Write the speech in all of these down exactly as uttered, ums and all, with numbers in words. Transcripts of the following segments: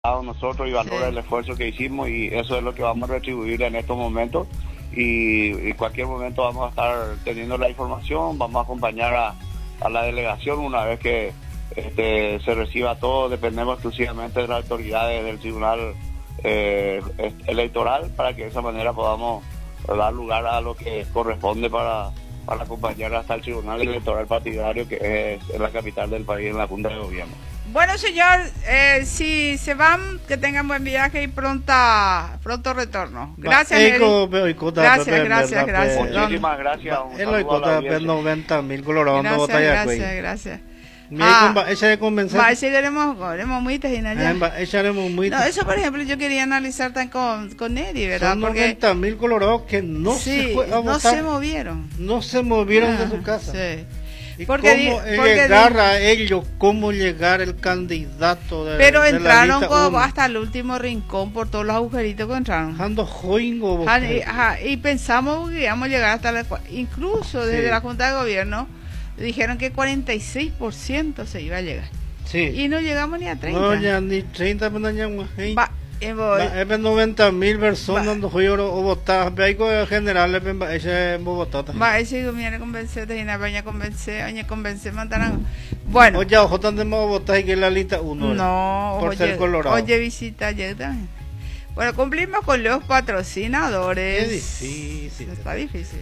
nosotros y valora Sí. el esfuerzo que hicimos, y eso es lo que vamos a retribuir en estos momentos, y en cualquier momento vamos a estar teniendo la información, vamos a acompañar a, a la delegación una vez que este, se reciba todo. Dependemos exclusivamente de las autoridades del Tribunal eh, Electoral para que de esa manera podamos dar lugar a lo que corresponde para, para acompañar hasta el Tribunal Electoral Partidario, que es en la capital del país, en la Junta de Gobierno. Bueno, señor, eh, si se van, que tengan buen viaje y pronta, pronto retorno. Gracias, Neri. Gracias, gracias, gracias. Muchísimas gracias. Un Él saludo a la lo audiencia. noventa mil colorado no Gracias, botella gracias, gracias. Me Ah, comba- ella de convencer. Va, ese queremos, queremos muy tajina ya. Ella de muy. No, eso por ejemplo yo quería analizar tan con, con Neri, ¿verdad? Son Porque noventa mil colorados que no sí, se fue a no votar. se movieron. No se movieron Ah, de su casa. sí. ¿Y Porque di- cómo porque llegar di- a ellos? ¿Cómo llegar el candidato de, Pero de la entraron lista como uno? hasta el último rincón por todos los agujeritos que entraron. Ando joingo, Ah, y, ajá, y pensamos que íbamos a llegar hasta la... cua- Incluso desde Sí. la Junta de Gobierno dijeron que cuarenta y seis por ciento se iba a llegar. Sí. Y no llegamos ni a treinta. No, ya ni treinta, pero ya no hay. Va, eh, voy- Va, es noventa mil personas Va. ando joyo o votar. Ve ahí con el general, ella es Bogotá. Va, ese digo, mira, convencer, te dije, baña convencer, baña convencer, mandarán. Bueno, Oye, ojo, ¿dónde vamos a votar? Y que es la lista uno. no, por oye, ser colorado. oye, visita ayer también. Bueno, cumplimos con los patrocinadores. Qué difícil. Está difícil.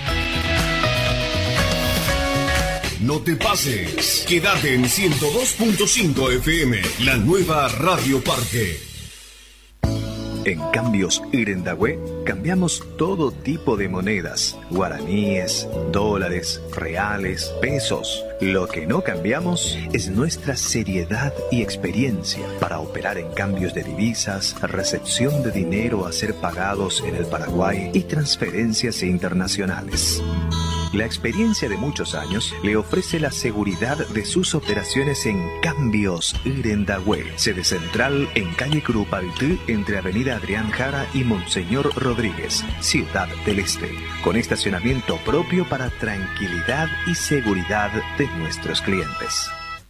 No te pases. Quédate en ciento dos punto cinco F M, la nueva Radio Parque. En Cambios Irendahue cambiamos todo tipo de monedas, guaraníes, dólares, reales, pesos. Lo que no cambiamos es nuestra seriedad y experiencia para operar en cambios de divisas, recepción de dinero a ser pagados en el Paraguay y transferencias internacionales. La experiencia de muchos años le ofrece la seguridad de sus operaciones en Cambios Irendahue, sede central en calle Curupaytí, entre avenida Adrián Jara y Monseñor Rodríguez, Ciudad del Este, con estacionamiento propio para tranquilidad y seguridad de nuestros clientes.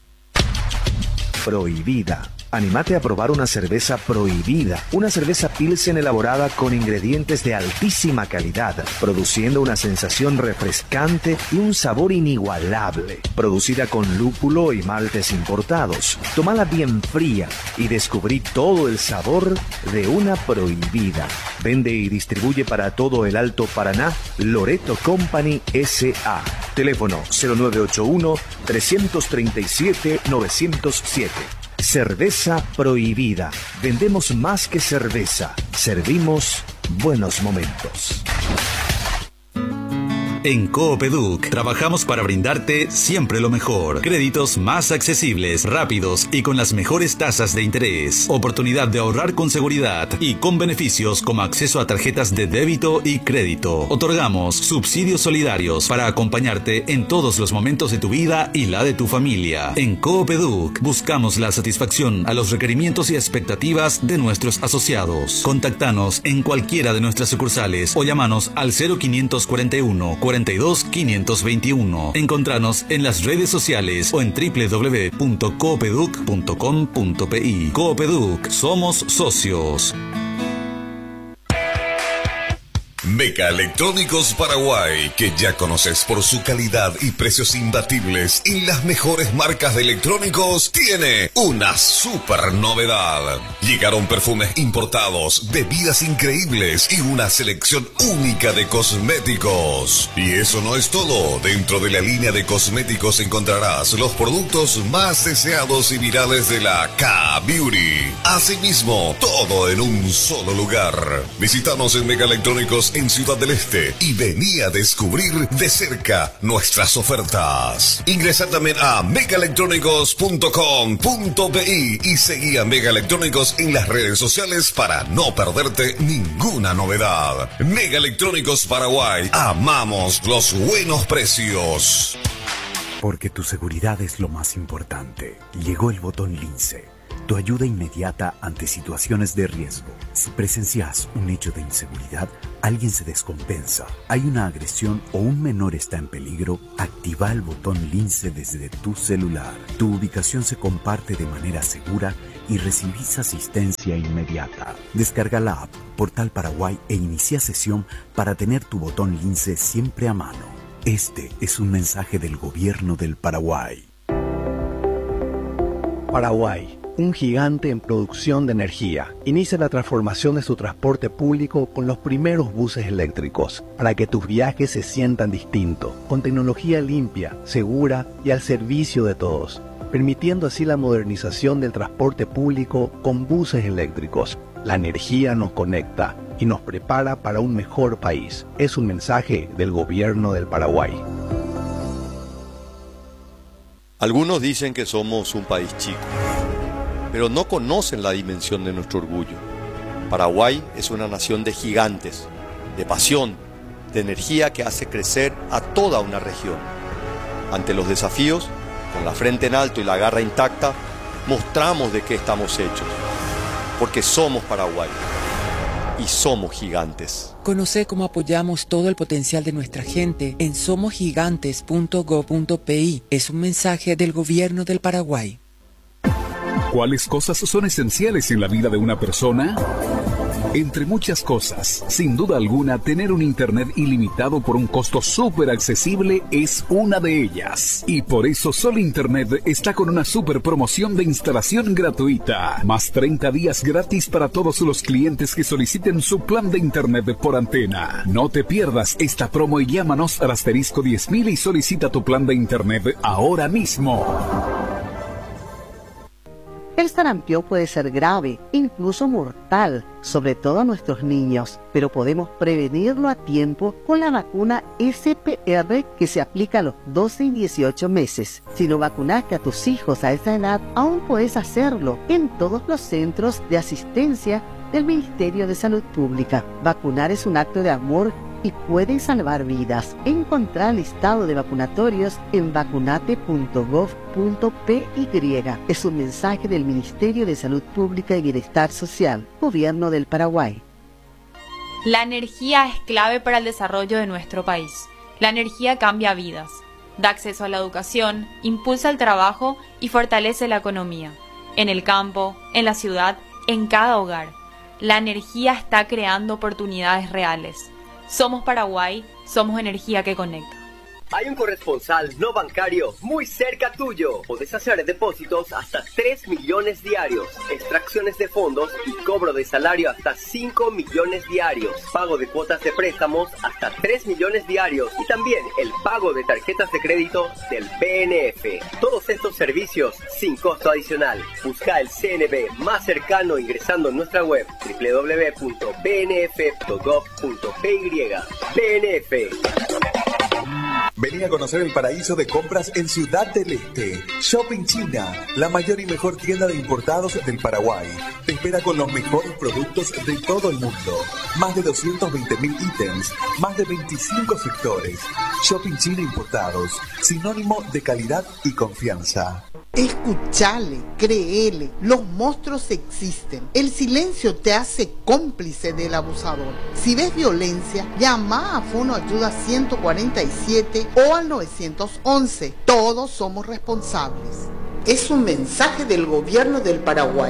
Prohibida. Anímate a probar una cerveza Prohibida, una cerveza Pilsen elaborada con ingredientes de altísima calidad, produciendo una sensación refrescante y un sabor inigualable. Producida con lúpulo y maltes importados. Tómala bien fría y descubrí todo el sabor de una Prohibida. Vende y distribuye para todo el Alto Paraná Loreto Company S A. Teléfono cero nueve ocho uno, tres tres siete, nueve cero siete. Cerveza Prohibida. Vendemos más que cerveza. Servimos buenos momentos. En Coopeduc trabajamos para brindarte siempre lo mejor. Créditos más accesibles, rápidos y con las mejores tasas de interés. Oportunidad de ahorrar con seguridad y con beneficios como acceso a tarjetas de débito y crédito. Otorgamos subsidios solidarios para acompañarte en todos los momentos de tu vida y la de tu familia. En Coopeduc buscamos la satisfacción a los requerimientos y expectativas de nuestros asociados. Contactanos en cualquiera de nuestras sucursales o llamanos al cero quinientos cuarenta y uno, cuarenta y dos, quinientos veintiuno. Encontranos en las redes sociales o en doble u doble u doble u punto coopeduc punto com punto pi. Coopeduc, somos socios. Meca Electrónicos Paraguay, que ya conoces por su calidad y precios imbatibles y las mejores marcas de electrónicos, tiene una super novedad. Llegaron perfumes importados, bebidas increíbles y una selección única de cosméticos. Y eso no es todo. Dentro de la línea de cosméticos encontrarás los productos más deseados y virales de la K-Beauty. Asimismo, todo en un solo lugar. Visítanos en Meca Electrónicos en Ciudad del Este y vení a descubrir de cerca nuestras ofertas. Ingresa también a mega electrónicos punto com punto pi y seguí a Mega Electrónicos en las redes sociales para no perderte ninguna novedad. Mega Electrónicos Paraguay, amamos los buenos precios. Porque tu seguridad es lo más importante. Llegó el botón Lince. Tu ayuda inmediata ante situaciones de riesgo. Si presencias un hecho de inseguridad, alguien se descompensa, hay una agresión o un menor está en peligro, activa el botón Lince desde tu celular. Tu ubicación se comparte de manera segura y recibís asistencia inmediata. Descarga la app Portal Paraguay e inicia sesión para tener tu botón Lince siempre a mano. Este es un mensaje del Gobierno del Paraguay. Paraguay, un gigante en producción de energía, inicia la transformación de su transporte público con los primeros buses eléctricos, para que tus viajes se sientan distintos, con tecnología limpia, segura y al servicio de todos, permitiendo así la modernización del transporte público con buses eléctricos. La energía nos conecta y nos prepara para un mejor país. Es un mensaje del Gobierno del Paraguay. Algunos dicen que somos un país chico, pero no conocen la dimensión de nuestro orgullo. Paraguay es una nación de gigantes, de pasión, de energía que hace crecer a toda una región. Ante los desafíos, con la frente en alto y la garra intacta, mostramos de qué estamos hechos, porque somos Paraguay y somos gigantes. Conoce cómo apoyamos todo el potencial de nuestra gente en somos gigantes punto gob punto pi. Es un mensaje del Gobierno del Paraguay. ¿Cuáles cosas son esenciales en la vida de una persona? Entre muchas cosas, sin duda alguna, tener un internet ilimitado por un costo súper accesible es una de ellas. Y por eso Sol Internet está con una súper promoción de instalación gratuita. Más treinta días gratis para todos los clientes que soliciten su plan de internet por antena. No te pierdas esta promo y llámanos al asterisco diez mil y solicita tu plan de internet ahora mismo. El sarampión puede ser grave, incluso mortal, sobre todo a nuestros niños, pero podemos prevenirlo a tiempo con la vacuna S P R que se aplica a los doce y dieciocho meses. Si no vacunaste a tus hijos a esa edad, aún puedes hacerlo en todos los centros de asistencia del Ministerio de Salud Pública. Vacunar es un acto de amor y pueden salvar vidas. Encontrar el listado de vacunatorios en vacunate punto gob punto pi. Es un mensaje del Ministerio de Salud Pública y Bienestar Social, Gobierno del Paraguay. La energía es clave para el desarrollo de nuestro país. La energía cambia vidas, da acceso a la educación, impulsa el trabajo y fortalece la economía. En el campo, en la ciudad, en cada hogar. La energía está creando oportunidades reales. Somos Paraguay, somos energía que conecta. Hay un corresponsal no bancario muy cerca tuyo. Podés hacer depósitos hasta tres millones diarios, extracciones de fondos y cobro de salario hasta cinco millones diarios, pago de cuotas de préstamos hasta tres millones diarios y también el pago de tarjetas de crédito del B N F. Todos estos servicios sin costo adicional. Busca el C N B más cercano ingresando en nuestra web doble u doble u doble u punto b n f punto gob punto pi. B N F. Vení a conocer el paraíso de compras en Ciudad del Este. Shopping China, la mayor y mejor tienda de importados del Paraguay. Te espera con los mejores productos de todo el mundo. Más de doscientos veinte mil ítems, más de veinticinco sectores. Shopping China Importados, sinónimo de calidad y confianza. Escuchale, créele, los monstruos existen. El silencio te hace cómplice del abusador. Si ves violencia, llama a Fono Ayuda ciento cuarenta y siete o al nueve once. Todos somos responsables. Es un mensaje del Gobierno del Paraguay.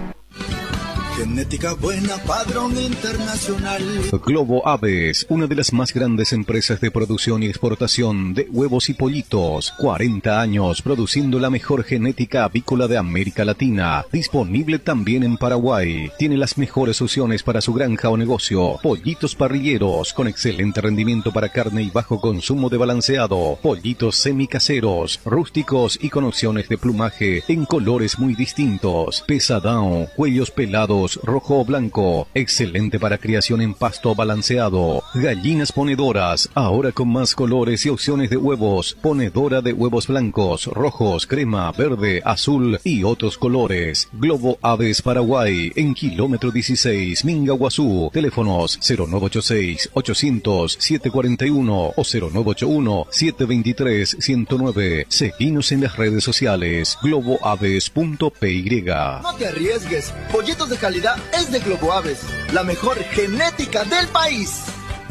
Genética buena, padrón internacional. Globo Aves, una de las más grandes empresas de producción y exportación de huevos y pollitos. cuarenta años produciendo la mejor genética avícola de América Latina. Disponible también en Paraguay. Tiene las mejores opciones para su granja o negocio. Pollitos parrilleros con excelente rendimiento para carne y bajo consumo de balanceado. Pollitos semicaseros, rústicos y con opciones de plumaje en colores muy distintos. Pesadão, cuellos pelados huevos, rojo o blanco, excelente para criación en pasto balanceado. Gallinas ponedoras, ahora con más colores y opciones de huevos. Ponedora de huevos blancos, rojos, crema, verde, azul y otros colores. Globo Aves Paraguay, en kilómetro dieciséis, Mingaguazú. Teléfonos cero nueve ocho seis, ochocientos, setecientos cuarenta y uno o cero nueve ocho uno, setecientos veintitrés, ciento nueve. Seguinos en las redes sociales, globo aves punto p y. No te arriesgues, pollitos de calidad es de Globo Aves, la mejor genética del país.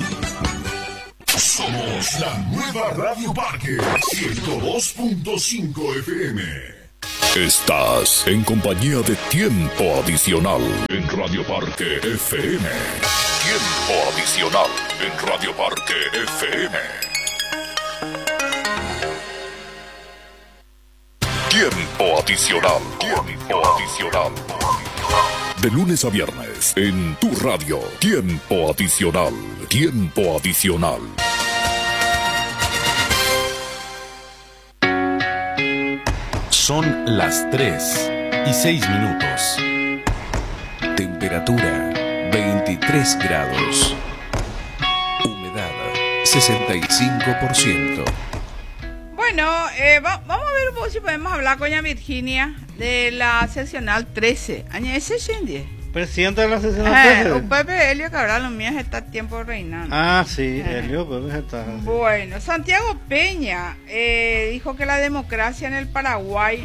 Somos la nueva Radio Parque ciento dos punto cinco F M. Estás en compañía de Tiempo Adicional en Radio Parque F M. Tiempo Adicional en Radio Parque F M. Tiempo Adicional. Tiempo Adicional. De lunes a viernes en tu radio. Tiempo Adicional. Tiempo Adicional. Son las tres y seis minutos. Temperatura veintitrés grados. Humedad sesenta y cinco por ciento. Bueno, eh, va, vamos a ver un poco si podemos hablar con doña Virginia de la seccional trece. Añade sesenta. Presidente de la seccional trece. Eh, un Pepe Helio Cabral, los míos está tiempo reinando. Ah, sí, eh. Helio Pepe está. Sí. Bueno, Santiago Peña eh, dijo que la democracia en el Paraguay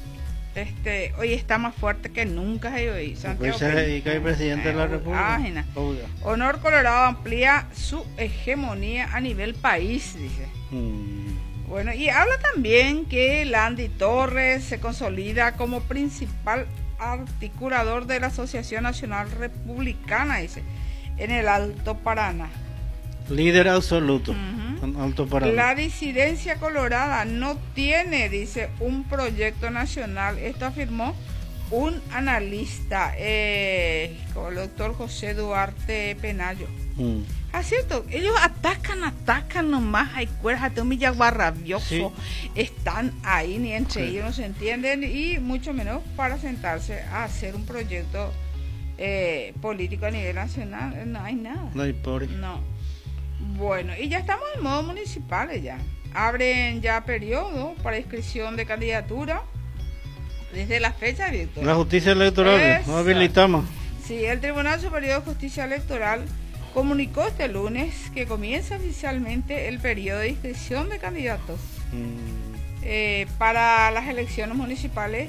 este hoy está más fuerte que nunca. Hoy. Santiago pues Peña. Y que hay presidente eh, de la República. Oh, Honor Colorado amplía su hegemonía a nivel país, dice. Hmm. Bueno, y habla también que Landy Torres se consolida como principal articulador de la Asociación Nacional Republicana, dice, en el Alto Paraná. Líder absoluto, uh-huh. en Alto Paraná. La disidencia colorada no tiene, dice, un proyecto nacional. Esto afirmó un analista, eh, el doctor José Duarte Penayo. Mm. Ah, cierto, ellos atacan, atacan nomás, hay cuerdas, un millaguar rabioso, sí. Están ahí, ni entre sí. ellos no se entienden, y mucho menos para sentarse a hacer un proyecto eh, político a nivel nacional, no hay nada. No hay por... No. Bueno, y ya estamos en modo municipales ya. Abren ya periodo para inscripción de candidatura desde la fecha, Víctor. La justicia electoral, no habilitamos. Sí, el Tribunal Superior de Justicia Electoral comunicó este lunes que comienza oficialmente el periodo de inscripción de candidatos mm. eh, para las elecciones municipales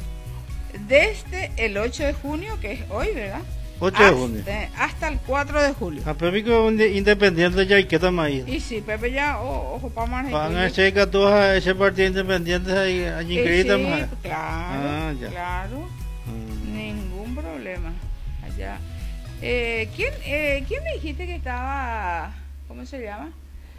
desde el ocho de junio, que es hoy, ¿verdad? ocho de junio. Hasta, hasta el cuatro de julio. A Pepe independiente ya, ¿y qué está más ahí? Y sí, Pepe ya, oh, ojo, para más. Van a checar todos a ese partido independiente ahí, allí inscritos. Sí, claro, ah, claro, mm. ningún problema allá. Eh, ¿quién, eh, ¿Quién me dijiste que estaba, cómo se llama?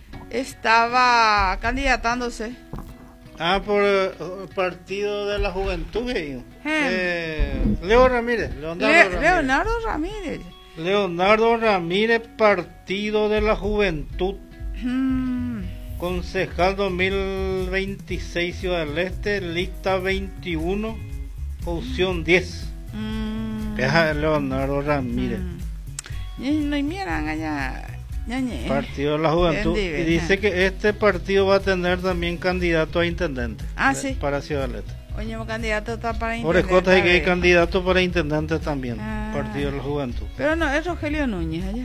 Estaba candidatándose. Ah, por el Partido de la Juventud. Eh. Eh, Leo Ramírez. Leonardo, Le, Ramírez. Leonardo Ramírez. Leonardo Ramírez, Partido de la Juventud. Hmm. Concejal dos mil veintiséis Ciudad del Este, lista veintiuno, opción diez. Hmm. Es Leonardo Ramírez. Hmm. No miran allá. Partido de la Juventud. Y dice que este partido va a tener también candidato a intendente. Ah, sí. Para Ciudad del Este. Oye, candidato está para intendente. Orejotas y que hay candidato para intendente también. Ah. Partido de la Juventud. Pero no, es Rogelio Núñez allá.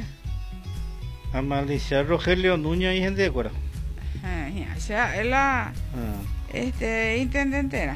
A maliciar Rogelio Núñez y gente de cuera. Ah, o sea, es la ah. este, intendentera.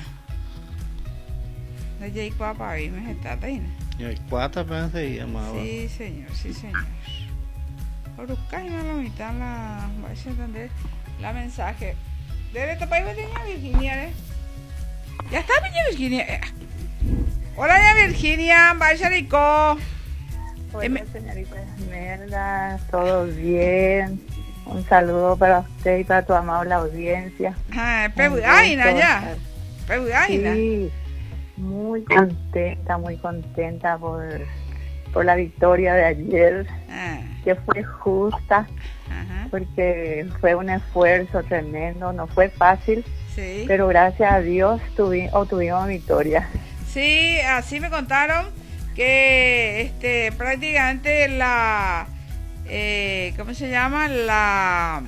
De Jay Cuapa y me está ahí. Jay Cuapa pensé y amaba. Sí, señor, sí, señor. Por buscar y no la mitad la vais a entender la mensaje de este país de doña Virginia, ¿eh? Ya está doña Virginia. Hola doña Virginia, vaya rico. Hola señorita Esmeralda, todo bien. Un saludo para usted y para tu amable audiencia. Ah, Pebudaina ya. Pebudaina. Sí, muy contenta, muy contenta por, por la victoria de ayer. Ah. Que fue justa. Ajá. Porque fue un esfuerzo tremendo, no fue fácil, sí. Pero gracias a Dios tuvi, obtuvimos victoria. Sí, así me contaron que que este prácticamente la, eh, ¿cómo se llama? La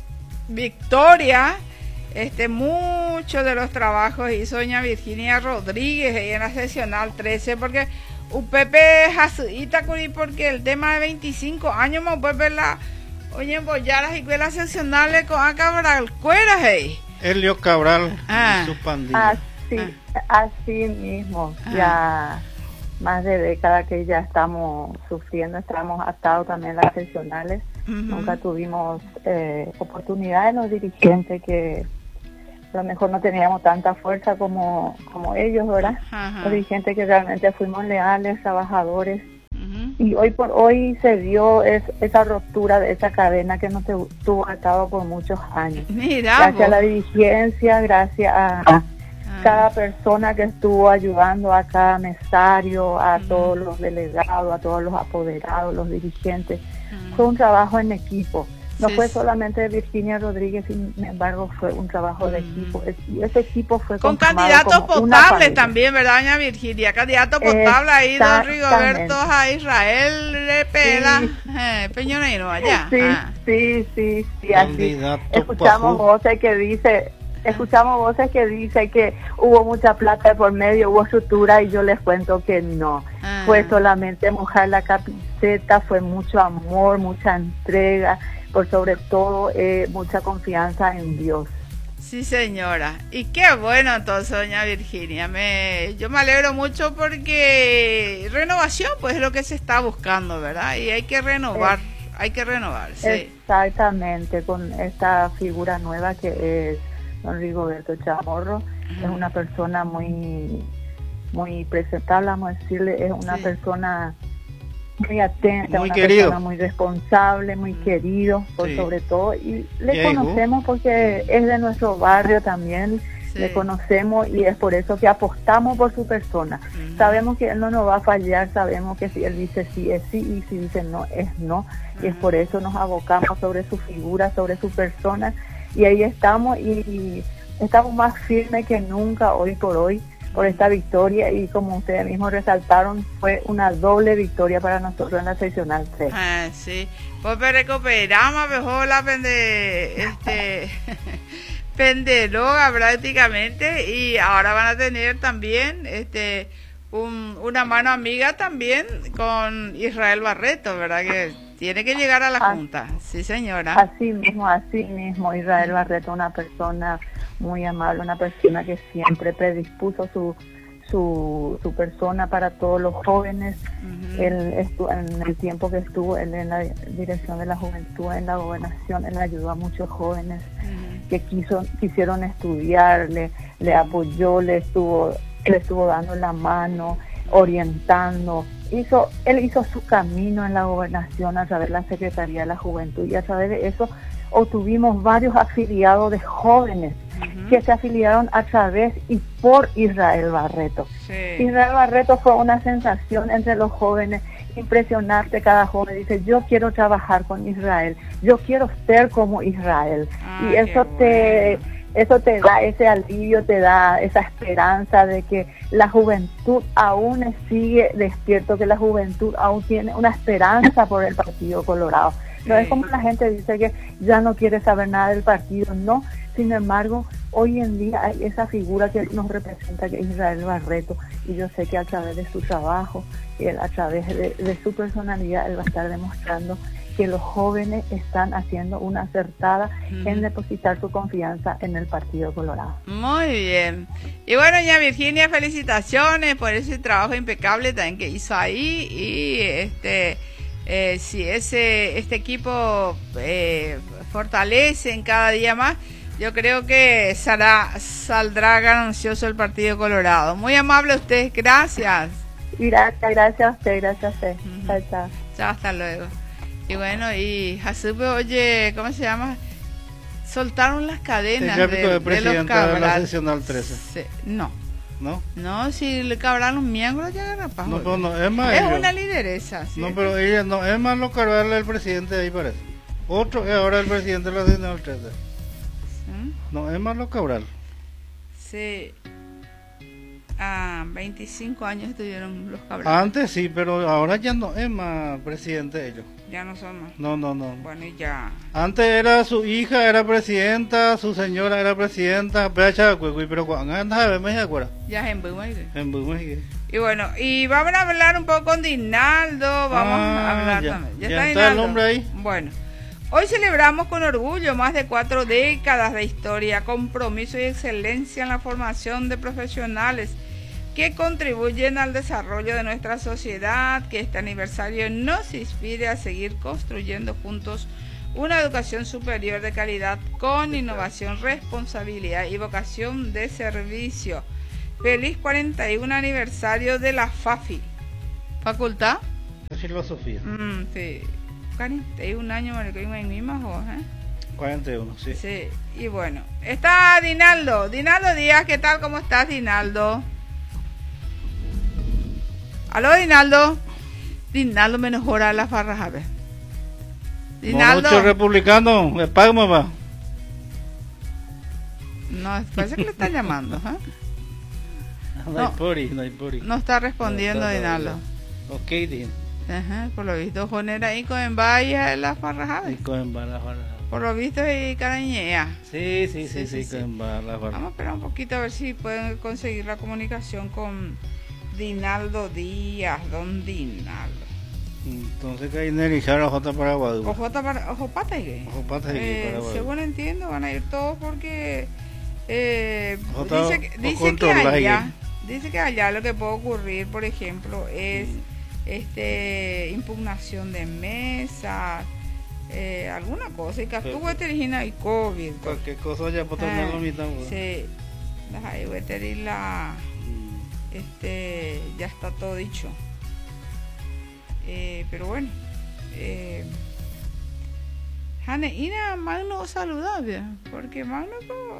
victoria, este, muchos de los trabajos hizo doña Virginia Rodríguez ahí en la seccional trece, porque U P P Jasuita Curí, porque el tema de veinticinco años me puede la oye embollar las escuelas seccionales con a Cabral Cueras ahí. Elio Cabral ah. y su pandilla. Así, ah. así mismo, ah. ya más de década que ya estamos sufriendo, estamos atados también a las seccionales. Uh-huh. Nunca tuvimos eh, oportunidad en los dirigentes que a lo mejor no teníamos tanta fuerza como, como ellos, ¿verdad? Uh-huh. Los dirigentes que realmente fuimos leales, trabajadores. Uh-huh. Y hoy por hoy se dio es, esa ruptura de esa cadena que nos tuvo atado por muchos años. Mira, gracias vos. a la dirigencia, gracias a ah. cada persona que estuvo ayudando, a cada mesario, a uh-huh. todos los delegados, a todos los apoderados, los dirigentes. Uh-huh. Fue un trabajo en equipo. No sí, fue solamente de Virginia Rodríguez, sin embargo fue un trabajo de equipo. Y ese equipo fue con candidatos potables también, ¿verdad, doña Virginia? Candidato potable ahí, don Rigoberto a Israel Repela, sí. eh, Peñonero allá. Sí, ah. sí, sí, sí, así. Escuchamos voces que dice, escuchamos voces que dice que hubo mucha plata por medio, hubo estructura, y yo les cuento que no. Ah. Fue solamente mojar la camiseta, fue mucho amor, mucha entrega, por sobre todo eh, mucha confianza en Dios. Sí, señora. Y qué bueno entonces, doña Virginia. Me, yo me alegro mucho porque renovación pues es lo que se está buscando, ¿verdad? Y hay que renovar, eh, hay que renovar, sí. Exactamente, con esta figura nueva que es don Rigoberto Chamorro. Uh-huh. Es una persona muy, muy presentable, vamos a decirle, es una sí. persona muy atenta, muy una querido. persona muy responsable, muy mm. querido, por sí. sobre todo, y le ¿Qué conocemos hijo? porque es de nuestro barrio también, sí. le conocemos y es por eso que apostamos por su persona. Mm. Sabemos que él no nos va a fallar, sabemos que si él dice sí es sí y si dice no es no, mm. y es por eso nos abocamos sobre su figura, sobre su persona, y ahí estamos y, y estamos más firmes que nunca hoy por hoy por esta victoria, y como ustedes mismos resaltaron, fue una doble victoria para nosotros en la seccional tres. Ah, sí. Pues recuperamos mejor la pende, este, pendeloga prácticamente, y ahora van a tener también este un, una mano amiga también con Israel Barreto, ¿verdad? Que tiene que llegar a la ah, Junta. Sí, señora. Así mismo, así mismo, Israel Barreto, una persona muy amable, una persona que siempre predispuso su su, su persona para todos los jóvenes. Uh-huh. Él estuvo, en el tiempo que estuvo él en la dirección de la juventud, en la gobernación, él ayudó a muchos jóvenes uh-huh. que quiso, quisieron estudiar, le, le apoyó, le estuvo, le estuvo dando la mano, orientando. Hizo, él hizo su camino en la gobernación a través de la Secretaría de la Juventud, y a través de eso obtuvimos varios afiliados de jóvenes uh-huh. que se afiliaron a través y por Israel Barreto. Sí. Israel Barreto fue una sensación entre los jóvenes, impresionante. Cada joven dice, yo quiero trabajar con Israel, yo quiero ser como Israel. Ah, y eso te... Bueno. Eso te da ese alivio, te da esa esperanza de que la juventud aún sigue despierto, que la juventud aún tiene una esperanza por el Partido Colorado. No es como la gente dice que ya no quiere saber nada del partido, no. Sin embargo, hoy en día hay esa figura que nos representa, que es Israel Barreto, y yo sé que a través de su trabajo, él, a través de, de su personalidad, él va a estar demostrando que los jóvenes están haciendo una acertada uh-huh. en depositar su confianza en el Partido Colorado. Muy bien. Y bueno, doña Virginia, felicitaciones por ese trabajo impecable también que hizo ahí, y este eh, si ese este equipo eh, fortalece en cada día más, yo creo que saldrá, saldrá ganancioso el Partido Colorado. Muy amable usted, gracias. Gracias, gracias a usted, gracias a usted. Uh-huh. Chao, chao. Chao, hasta luego. Y bueno, y Jasupe, oye, ¿cómo se llama? Soltaron las cadenas de, de, de, presidente de los Cabral. De la seccional trece. Sí, no. ¿No? No, si le Cabral los miembros ya rapaz. No, pero no, es más Es ellos. una lideresa. ¿Sí? No, pero ella no, es más lo Cabral el presidente de ahí parece. Otro es ahora el presidente de la seccional trece. ¿Sí? No, es más lo Cabral. Sí. Ah, veinticinco años tuvieron los Cabral. Antes sí, pero ahora ya no es más presidente ellos. Ya no son más. No, no, no. Bueno, y ya. Antes era su hija, era presidenta, su señora era presidenta, pero cuando anda me acuerda. Ya es en Bumeire. En Bumeire. Y bueno, y vamos a hablar un poco con Dinaldo, vamos ah, a hablar ya. también. ¿Ya, ya está, está Dinaldo? el hombre ahí? Bueno, hoy celebramos con orgullo más de cuatro décadas de historia, compromiso y excelencia en la formación de profesionales que contribuyen al desarrollo de nuestra sociedad. Que este aniversario nos inspire a seguir construyendo juntos una educación superior de calidad con innovación, responsabilidad y vocación de servicio. Feliz cuarenta y uno aniversario de la FAFI. ¿Facultad? De filosofía. Mm, sí. cuarenta y un años, me lo en mi majo, ¿eh? cuarenta y uno, sí. Sí, y bueno, está Dinaldo. Dinaldo Díaz, ¿qué tal? ¿Cómo estás, Dinaldo? ¿Aló, Dinaldo? Dinaldo me mejora las barras, a ver. Dinaldo. Mucho republicano, me pago, mamá. No, parece que le están llamando, ¿eh? No, no hay pori, no hay pori. No está respondiendo, no está, Dinaldo. Ok, Din. Ajá, por lo visto, Jonera y Coenvaya en las farrajadas. Y Coenvaya las farrajadas. Por lo visto, y Carañea. Sí, sí, sí, sí, sí, Coenvaya las farrajadas. Vamos a esperar un poquito a ver si pueden conseguir la comunicación con Dinaldo Díaz, don Dinaldo. Entonces que hay en el J Paraguay. Ojo para Ojo Pata y Ojo Pata y eh, según entiendo van a ir todos porque eh, J, dice, que, dice que allá dice que allá lo que puede ocurrir, por ejemplo, es mm. este impugnación de mesa, eh, alguna cosa y que estuvo tergina y COVID. Cualquier cosa ya por tomar la mitad. Sí, la la este ya está todo dicho. Eh, pero bueno, eh, Hane, Ina Magno saludable, porque Magno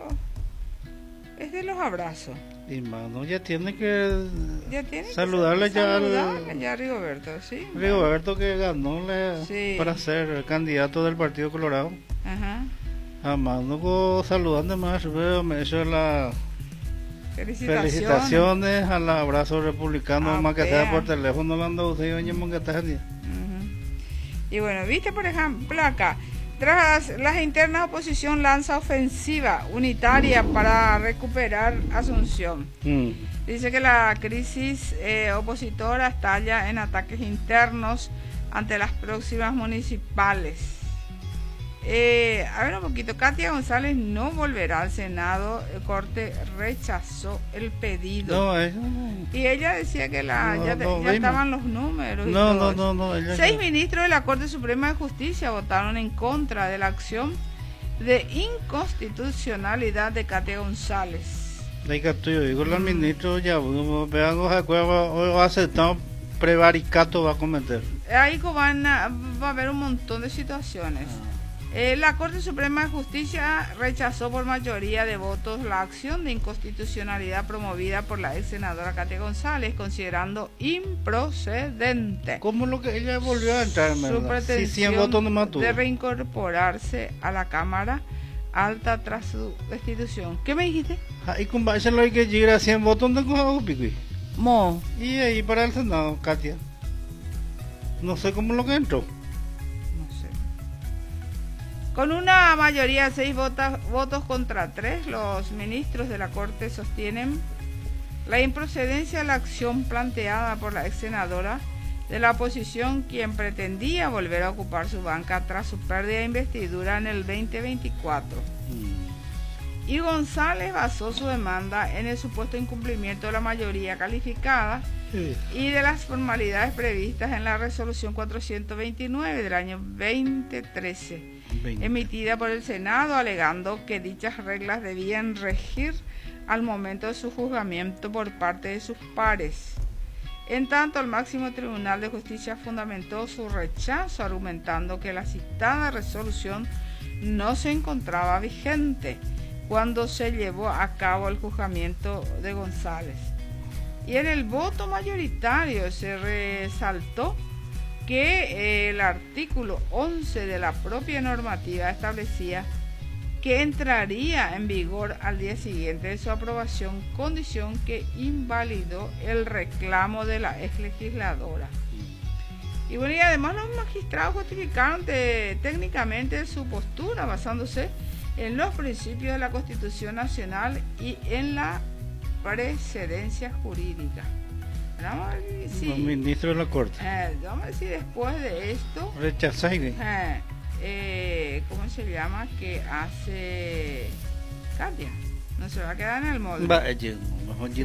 es de los abrazos. Y Magno ya tiene que, ya tiene saludarle que ya saludarle al ya a Rigoberto, sí. Rigoberto que ganó le, sí. para ser candidato del Partido Colorado. Ajá. A Magno saludando más, veo, me hizo la felicitaciones, felicitaciones al abrazo republicano, ah, más que sea por teléfono, hablando usted y uh-huh. Y bueno, viste por ejemplo acá, tras las internas, oposición lanza ofensiva unitaria para recuperar Asunción. Mm. Dice que la crisis eh, opositora estalla en ataques internos ante las próximas municipales. Eh, a ver un poquito, Katia González no volverá al Senado, el Corte rechazó el pedido. No, ella no. Y ella decía que la, no, ya, no, ya estaban los números. No, y todo no, no, no, no. Seis no. ministros de la Corte Suprema de Justicia votaron en contra de la acción de inconstitucionalidad de Katia González. De que tú, yo digo, los ministros ya vean los acuerdos o aceptado prevaricato va a cometer. Ahí van a, va a haber un montón de situaciones. Ah. Eh, la Corte Suprema de Justicia rechazó por mayoría de votos la acción de inconstitucionalidad promovida por la ex senadora Katia González, considerando improcedente. ¿Cómo lo que ella volvió a entrar? Su pretensión si cien votos no mató. De reincorporarse a la Cámara Alta tras su destitución. ¿Qué me dijiste? Ah, y con base lo que llega a cien votos no cojo pico. Mo. Y ahí para el Senado, Katia. No sé cómo lo que entró. Con una mayoría de seis votos, votos contra tres, los ministros de la Corte sostienen la improcedencia de la acción planteada por la ex senadora de la oposición, quien pretendía volver a ocupar su banca tras su pérdida de investidura en el veinte veinticuatro. Mm. Y González basó su demanda en el supuesto incumplimiento de la mayoría calificada sí. y de las formalidades previstas en la resolución cuatrocientos veintinueve del año veinte trece. veinte. Emitida por el Senado, alegando que dichas reglas debían regir al momento de su juzgamiento por parte de sus pares. En tanto, el máximo Tribunal de Justicia fundamentó su rechazo, argumentando que la citada resolución no se encontraba vigente cuando se llevó a cabo el juzgamiento de González. Y en el voto mayoritario se resaltó que eh, el artículo once de la propia normativa establecía que entraría en vigor al día siguiente de su aprobación, condición que invalidó el reclamo de la ex legisladora. Y bueno, y además los magistrados justificaron de, técnicamente su postura basándose en los principios de la Constitución Nacional y en la precedencia jurídica. Vamos a ver si, los ministros de la Corte. Eh, vamos a ver si después de esto rechazaron. Eh, eh, ¿Cómo se llama? Que hace cambia. No se va a quedar en el molde. Vaya, sí.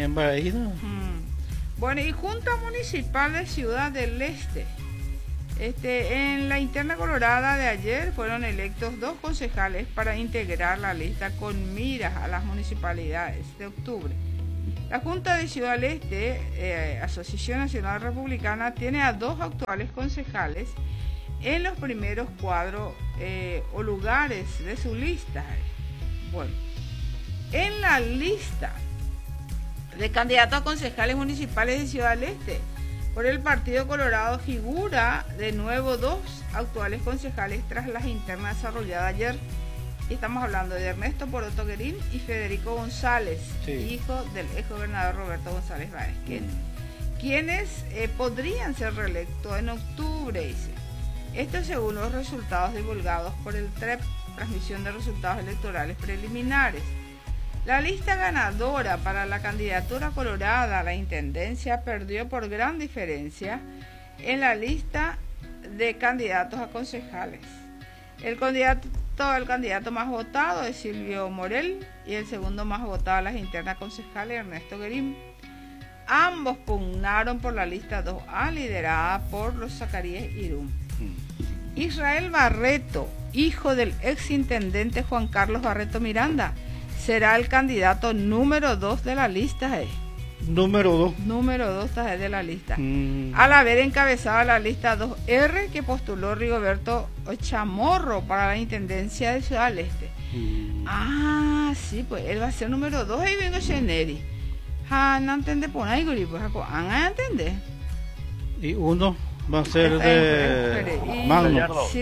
mm. Bueno, y Junta Municipal de Ciudad del Este. Este, en la interna colorada de ayer fueron electos dos concejales para integrar la lista con miras a las municipalidades de octubre. La Junta de Ciudad del Este, eh, Asociación Nacional Republicana, tiene a dos actuales concejales en los primeros cuadros eh, o lugares de su lista. Bueno, en la lista de candidatos a concejales municipales de Ciudad del Este por el Partido Colorado figura de nuevo dos actuales concejales tras las internas desarrolladas ayer. Estamos hablando de Ernesto Poroto Guerín y Federico González, sí. hijo del ex gobernador Roberto González Báez, mm. quienes eh, podrían ser reelectos en octubre, dice. Esto según los resultados divulgados por el T R E P, transmisión de resultados electorales preliminares. La lista ganadora para la candidatura colorada a la intendencia perdió por gran diferencia en la lista de candidatos a concejales. El candidato, el candidato más votado es Silvio Morel y el segundo más votado a las internas concejales Ernesto Guerín. Ambos pugnaron por la lista dos A liderada por los Zacarías Irún. Israel Barreto, hijo del exintendente Juan Carlos Barreto Miranda, será el candidato número dos de la lista. Eh. Número dos. Número dos de la lista. Mm. Al haber encabezado la lista dos R que postuló Rigoberto Chamorro para la intendencia de Ciudad del Este. Mm. Ah, sí, pues él va a ser número dos y vengo Cheneri. Ah, no entiende por ahí, pues a entender. Y uno va a ser de y, Magno. Sí,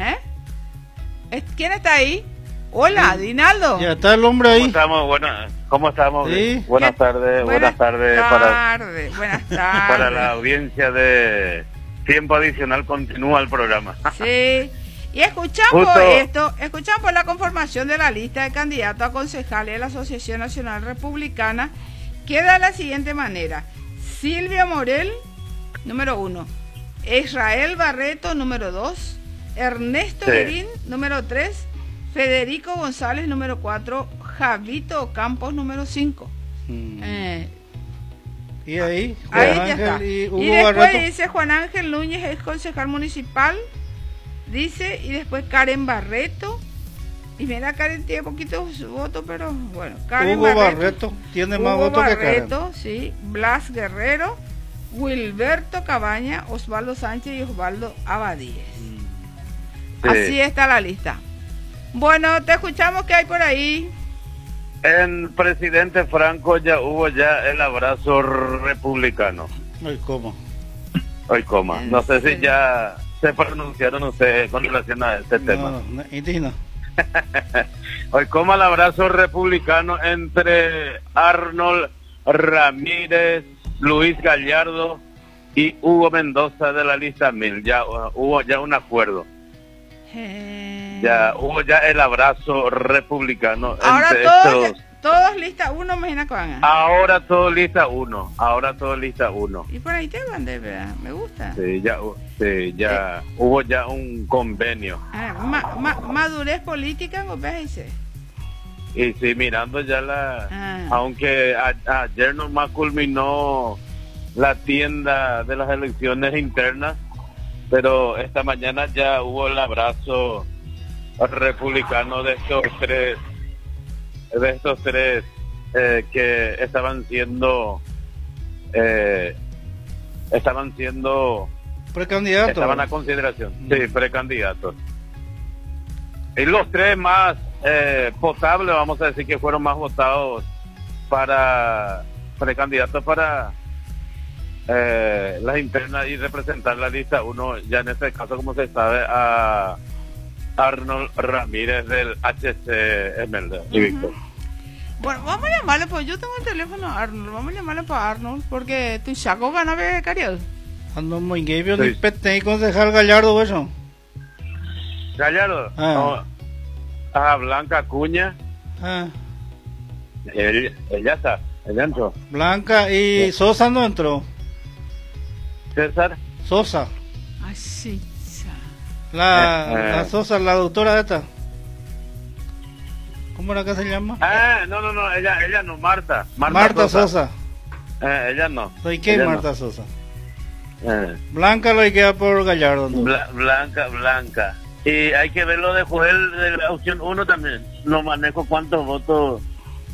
¿eh? ¿Quién está ahí? Hola, Dinaldo. Ya está el hombre ahí. ¿Cómo estamos? Buenas, ¿cómo estamos? ¿Sí? Buenas tardes, buenas, buenas tardes, tarde, para, buenas tardes. para la audiencia de Tiempo Adicional continúa el programa. Sí, y escuchamos Justo. esto, escuchamos la conformación de la lista de candidatos a concejales de la Asociación Nacional Republicana, queda de la siguiente manera: Silvio Morel, número uno, Israel Barreto, número dos, Ernesto sí. Guerín, número tres, Federico González, número cuatro, Javito Campos, número cinco. Hmm. Eh, y ahí, Juan ahí Ángel ya está. Y, Hugo y después Barreto. Dice Juan Ángel Núñez, es concejal municipal, dice, y después Karen Barreto. Y mira, Karen tiene poquito voto, pero bueno. Karen Hugo Barreto, Barreto tiene Hugo más votos que Barreto, Karen. sí, Blas Guerrero, Wilberto Cabaña, Osvaldo Sánchez y Osvaldo Abadíes. Sí. Así está la lista. Bueno, te escuchamos, ¿qué hay por ahí? En Presidente Franco ya hubo ya el abrazo republicano. Hoy cómo. Hoy cómo. No sé si ya se pronunciaron ustedes con relación a este no, tema. No, no. Hoy cómo el abrazo republicano entre Arnold Ramírez, Luis Gallardo y Hugo Mendoza de la lista mil. Ya uh, hubo ya un acuerdo. Eh... Ya hubo ya el abrazo republicano. Ahora entre todos, estos... todos lista uno, imagina que van a... Ahora todo lista uno. Ahora todo lista uno. Y por ahí te van de verdad, me gusta. Sí, ya, sí, ya eh... hubo ya un convenio. Ah, ma, ma, madurez política, ¿no dice? Y sí, mirando ya la... Ah. Aunque a, ayer nomás culminó la tienda de las elecciones internas, pero esta mañana ya hubo el abrazo republicano de estos tres, de estos tres eh, que estaban siendo, eh, estaban siendo precandidatos. Estaban a consideración, mm. sí, precandidatos. Y los tres más eh, potables, vamos a decir que fueron más votados para precandidatos para eh, las internas y representar la lista uno, ya en este caso, como se sabe, a Arnold Ramírez del H C Esmeralda y Víctor. Bueno, vamos a llamarle, pues yo tengo el teléfono a Arnold, vamos a llamarle para Arnold, porque tu chaco van a ver, Cariel. Ando muy gay, ni pete, concejal Gallardo, eso. Gallardo, ah. No, a Blanca Acuña. Ah. Él, ella está, ella entró. Blanca y sí. Sosa no entró. César. Sosa. Ay, sí. La, eh, la eh. Sosa, la doctora esta. ¿Cómo era que se llama? Ah, no, no, no, ella, ella no, Marta. Marta, Marta Sosa. Sosa. Eh, ella no. ¿Y qué ella Marta no. Sosa? Eh. Blanca lo queda por Gallardo. ¿No? Bla, Blanca, Blanca. Y hay que ver lo de Joel de la opción uno también. No manejo cuántos votos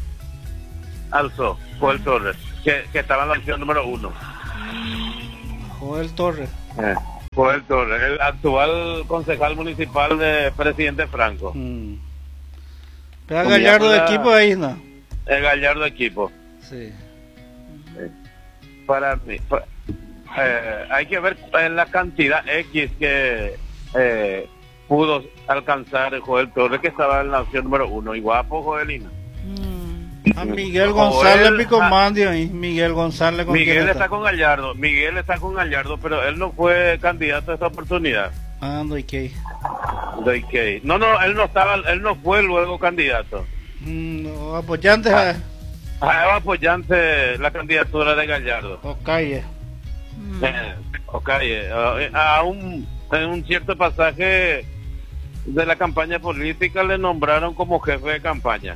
alzó Joel Torres, que, que estaba en la opción número uno. Joel Torres. Eh. Joel Torres, el actual concejal municipal de Presidente Franco. Mm. Pero Gallardo de equipo ahí, ¿no? El Gallardo de equipo. Sí. sí. Para mí, para, eh, hay que ver en la cantidad X que eh, pudo alcanzar Joel Torres, que estaba en la opción número uno. Y guapo, Joelina. A Miguel González Picomandio ahí, Miguel González con Miguel está con Gallardo, Miguel está con Gallardo, pero él no fue candidato a esta oportunidad. Ah, doy que. Doy que. No, no, él no estaba, él no fue luego candidato. Mm, no, apoyante. Ah, ah, apoyante la candidatura de Gallardo. Ocalle. Mm. Eh, Ocalle. Uh, a un, en un cierto pasaje de la campaña política le nombraron como jefe de campaña.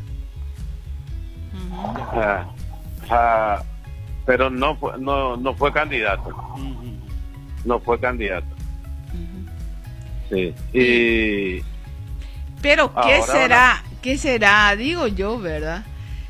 Ah, ah, pero no fue, no, no fue candidato. Uh-huh. No fue candidato. Uh-huh. Sí. Y pero qué será, no. qué será, digo yo, ¿verdad?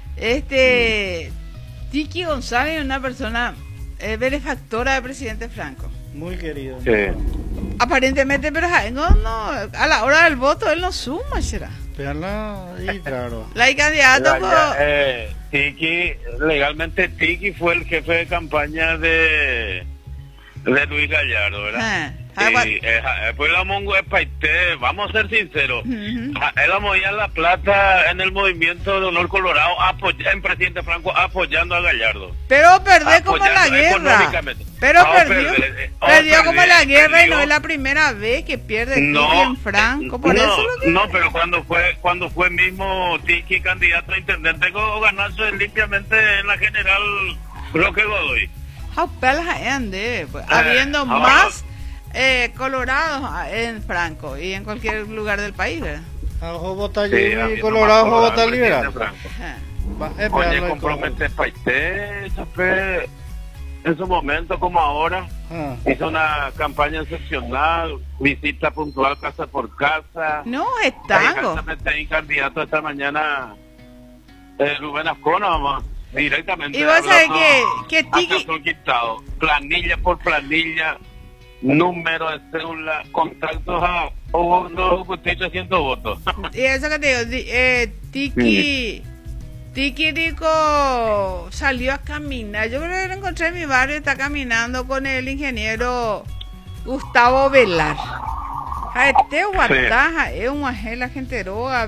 Este uh-huh. Tiki González es una persona eh, benefactora del presidente Franco. Muy querido. Sí. Aparentemente, pero no, no, a la hora del voto él no suma, será. Y claro. La candidato la, eh, Tiki, legalmente Tiki fue el jefe de campaña de de Luis Gallardo, ¿verdad? Ah, y, eh, pues la mongo es paité, vamos a ser sinceros. Uh-huh. Él movía la plata en el movimiento de Honor Colorado, apoya, en Presidente Franco apoyando a Gallardo. Pero perdió como la guerra. Pero no, perdió, perder, eh, oh, perdió perder, como la guerra perdió. Y no es la primera vez que pierde no, Tiki en Franco. Por no, eso lo que... no, pero cuando fue cuando fue mismo Tiki candidato a intendente, ganarse limpiamente en la general Roque Godoy. How ande, pues, eh, habiendo ahora, más eh, colorados en Franco y en cualquier lugar del país, ¿verdad? Ojo vota sí, y colorado, ojo vota liberal. Oye, compromete Paité, eso fue en su momento como ahora. Ah. Hizo una campaña excepcional, visita puntual casa por casa. No, es tango. Hay candidato esta mañana, eh, Rubén Ascona, vamos. Directamente. Y vos sabés que, que Tiki... Quitado, planilla por planilla, número de cédula, contactos a uno trescientos votos. Y eso que te digo, eh, Tiki, sí. Tiki Rico salió a caminar. Yo creo que lo encontré en mi barrio, está caminando con el ingeniero Gustavo Velar. Este guataja, es un ajé la gente roga,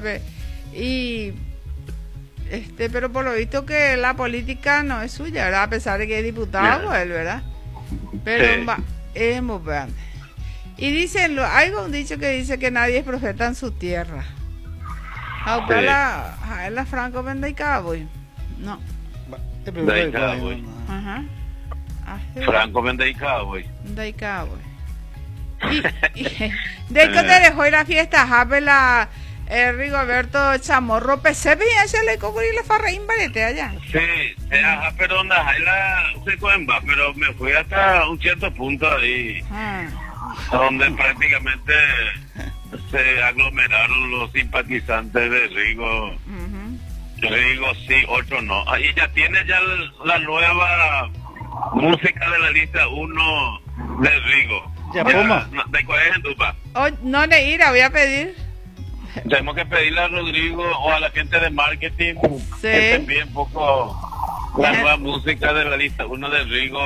y este, pero por lo visto que la política no es suya, ¿verdad? A pesar de que es diputado, yeah. él, ¿verdad? Pero sí. va, es muy grande. Y dicen, hay un dicho que dice que nadie es profeta en su tierra. Ah, sí. la, ah, la Franco vende y cowboy. No. De cowboy. Ajá. Franco vende y cowboy. De cowboy. Y, y de que te dejó ir a fiesta, Jape la eh, Rigoberto Chamorro Pesepe y ese le coco y le farreín barete allá. Sí, ajá, pero onda, ahí la se coemba, pero me fui hasta un cierto punto ahí, ah. donde prácticamente se aglomeraron los simpatizantes de Rigo. Uh-huh. Rigo sí, otro no. Ahí ya tiene ya la nueva música de la lista uno de Rigo. Ya, ya ¿de cuál es en Dupa? Oh, no le irá, voy a pedir. Tenemos que pedirle a Rodrigo o a la gente de marketing sí. que te envíe un poco la nueva música de la lista uno de Rigo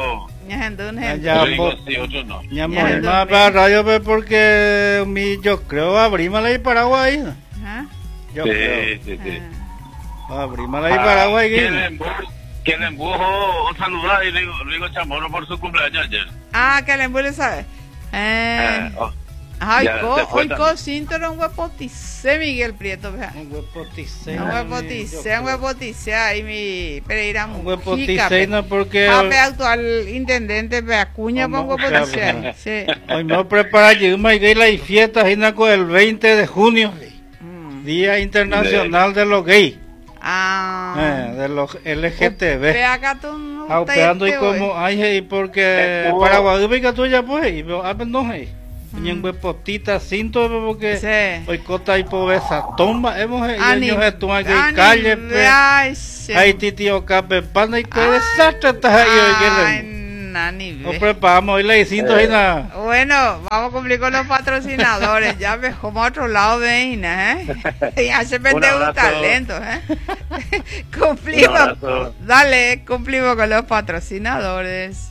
Ya, no, para radio, pues, porque mi, yo creo abrimos ahí Paraguay. Yo sí, creo. sí, sí. Abrimos ahí Paraguay. Que le embujo un saludar y digo, digo Chamorro por su cumpleaños ayer. Ah, que le embujo, ¿sabes? Eh. Oh. Ay, hoy cosintero un huepoticé, Miguel Prieto. Un huepoticé. Un huepoticé, un huepoticé ahí mi Pereira Un huepoticé, no porque. Pape actual intendente de Acuña con huepoticé. Sí. Hoy me prepara Yuma y la fiesta el veinte de junio, mm. Día Internacional de, de los Gays. Ah. Eh, de los L G T B. Ve acá tú no. Aupeando y como, ay, porque Paraguay que tú ya pues, y a ver no hay. Y en huepotita cinto porque sí. Hoy cota y pobreza tomba hemos años esto aquí calle pues ahí titio cape pana y qué desastre estás ahí hoy nani nos preparamos hoy le cinto y nada. Bueno, vamos a cumplir con los patrocinadores ya mejor a otro lado de Ina, eh ya se vende un, un talento, eh cumplimos, dale, cumplimos con los patrocinadores.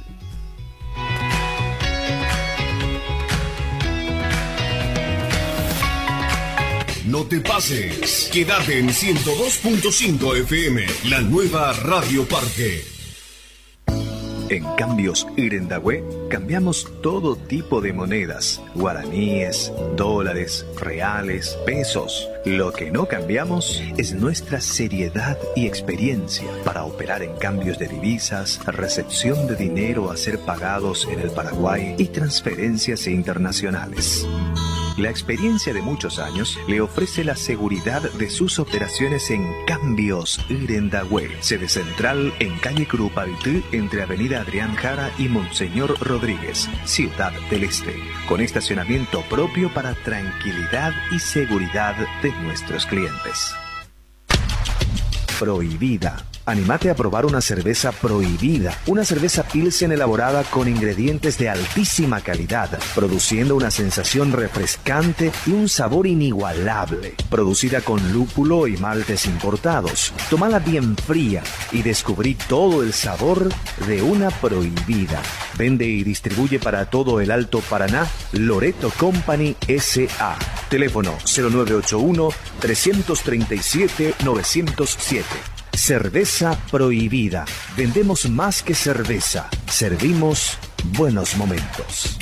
No te pases, quédate en ciento dos punto cinco F M, la nueva Radio Parque. En Cambios Irendagüe cambiamos todo tipo de monedas, guaraníes, dólares, reales, pesos. Lo que no cambiamos es nuestra seriedad y experiencia para operar en cambios de divisas, recepción de dinero a ser pagados en el Paraguay y transferencias internacionales. La experiencia de muchos años le ofrece la seguridad de sus operaciones en Cambios Irendagüe, sede central en calle Curupaytí, entre avenida Adrián Jara y Monseñor Rodríguez, Ciudad del Este, con estacionamiento propio para tranquilidad y seguridad de nuestros clientes. Prohibida. Anímate a probar una cerveza Prohibida, una cerveza Pilsen elaborada con ingredientes de altísima calidad, produciendo una sensación refrescante y un sabor inigualable. Producida con lúpulo y maltes importados. Tómala bien fría y descubrí todo el sabor de una Prohibida. Vende y distribuye para todo el Alto Paraná Loreto Company S A. Teléfono cero nueve ocho uno, tres tres siete, nueve cero siete. Cerveza Prohibida. Vendemos más que cerveza. Servimos buenos momentos.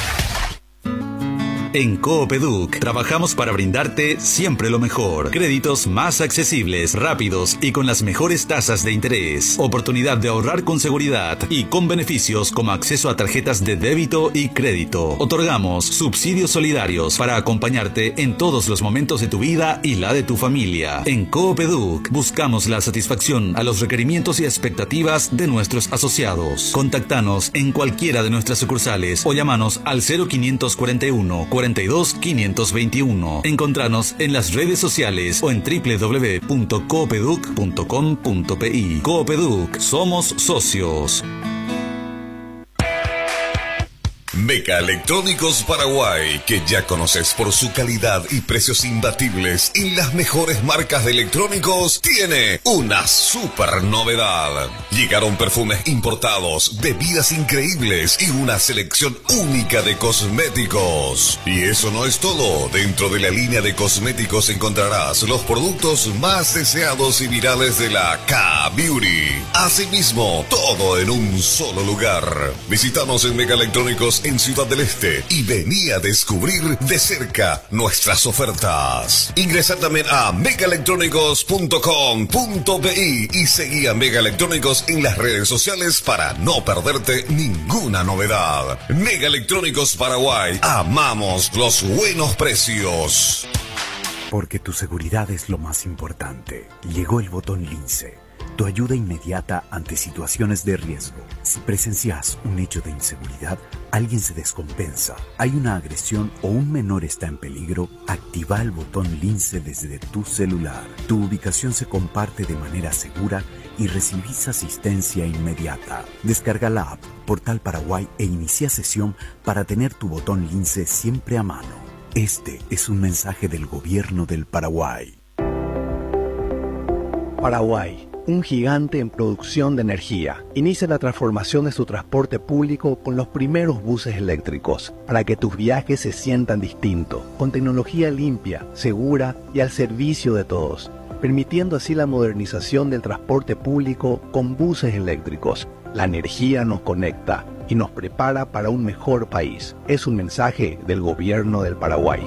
En Coopeduc trabajamos para brindarte siempre lo mejor. Créditos más accesibles, rápidos y con las mejores tasas de interés. Oportunidad de ahorrar con seguridad y con beneficios como acceso a tarjetas de débito y crédito. Otorgamos subsidios solidarios para acompañarte en todos los momentos de tu vida y la de tu familia. En Coopeduc buscamos la satisfacción a los requerimientos y expectativas de nuestros asociados. Contactanos en cualquiera de nuestras sucursales o llamanos al cero quinientos cuarenta y uno, cuarenta y dos, quinientos veintiuno. Encontranos en las redes sociales o en doble u doble u doble u punto coopeduc punto com punto pi. Coopeduc, somos socios. Meca Electrónicos Paraguay, que ya conoces por su calidad y precios imbatibles en las mejores marcas de electrónicos, tiene una super novedad. Llegaron perfumes importados, bebidas increíbles y una selección única de cosméticos. Y eso no es todo. Dentro de la línea de cosméticos encontrarás los productos más deseados y virales de la K-Beauty. Asimismo, todo en un solo lugar. Visítanos en Meca Electrónicos en Ciudad del Este y vení a descubrir de cerca nuestras ofertas. Ingresa también a mega electrónicos punto com punto pi y seguí a Mega Electrónicos en las redes sociales para no perderte ninguna novedad. Mega Electrónicos Paraguay, amamos los buenos precios. Porque tu seguridad es lo más importante. Llegó el botón Lince. Tu ayuda inmediata ante situaciones de riesgo. Si presencias un hecho de inseguridad, alguien se descompensa, hay una agresión o un menor está en peligro, activa el botón Lince desde tu celular. Tu ubicación se comparte de manera segura y recibís asistencia inmediata. Descarga la app Portal Paraguay e inicia sesión para tener tu botón Lince siempre a mano. Este es un mensaje del Gobierno del Paraguay. Paraguay. un gigante en producción de energía, inicia la transformación de su transporte público con los primeros buses eléctricos, para que tus viajes se sientan distintos, con tecnología limpia, segura y al servicio de todos, permitiendo así la modernización del transporte público con buses eléctricos. La energía nos conecta y nos prepara para un mejor país. Es un mensaje del Gobierno del Paraguay.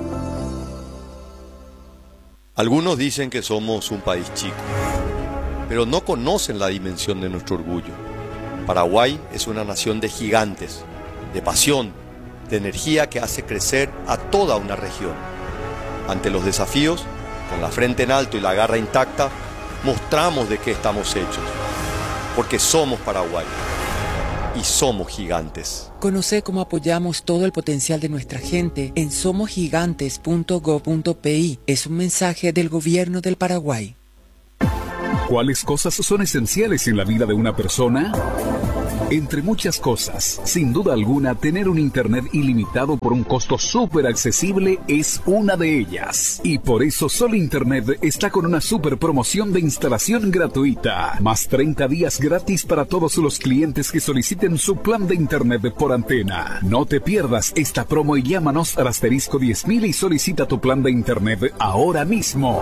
Algunos dicen que somos un país chico, pero no conocen la dimensión de nuestro orgullo. Paraguay es una nación de gigantes, de pasión, de energía que hace crecer a toda una región. Ante los desafíos, con la frente en alto y la garra intacta, mostramos de qué estamos hechos, porque somos Paraguay y somos gigantes. Conoce cómo apoyamos todo el potencial de nuestra gente en somos gigantes punto gob punto pe. Es un mensaje del Gobierno del Paraguay. ¿Cuáles cosas son esenciales en la vida de una persona? Entre muchas cosas, sin duda alguna, tener un internet ilimitado por un costo súper accesible es una de ellas. Y por eso Sol Internet está con una súper promoción de instalación gratuita. Más treinta días gratis para todos los clientes que soliciten su plan de internet por antena. No te pierdas esta promo y llámanos al asterisco diez mil y solicita tu plan de internet ahora mismo.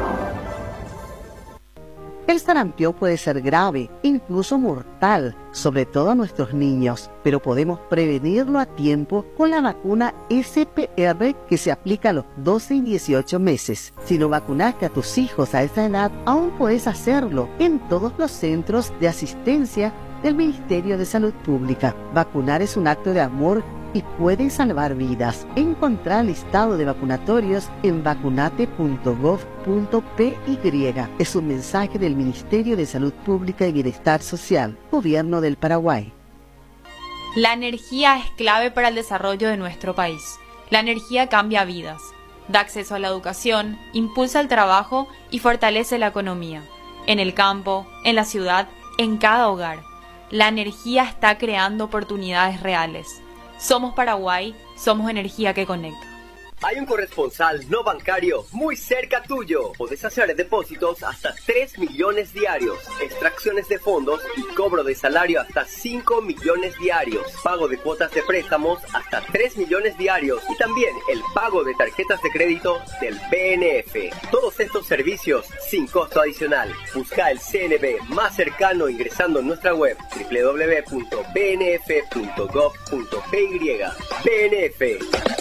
El sarampión puede ser grave, incluso mortal, sobre todo a nuestros niños, pero podemos prevenirlo a tiempo con la vacuna S P R que se aplica a los doce y dieciocho meses. Si no vacunaste a tus hijos a esa edad, aún puedes hacerlo en todos los centros de asistencia del Ministerio de Salud Pública. Vacunar es un acto de amor y puede salvar vidas. Encontrá el listado de vacunatorios en vacunate punto gob punto pe. Es un mensaje del Ministerio de Salud Pública y Bienestar Social, Gobierno del Paraguay. La energía es clave para el desarrollo de nuestro país. La energía cambia vidas, da acceso a la educación, impulsa el trabajo y fortalece la economía. En el campo, en la ciudad, en cada hogar. La energía está creando oportunidades reales. Somos Paraguay, somos energía que conecta. Hay un corresponsal no bancario muy cerca tuyo. Podés hacer depósitos hasta tres millones diarios, extracciones de fondos y cobro de salario hasta cinco millones diarios, pago de cuotas de préstamos hasta tres millones diarios y también el pago de tarjetas de crédito del B N F. Todos estos servicios sin costo adicional. Busca el C N B más cercano ingresando en nuestra web doble u doble u doble u punto b n f punto gob punto pe. B N F.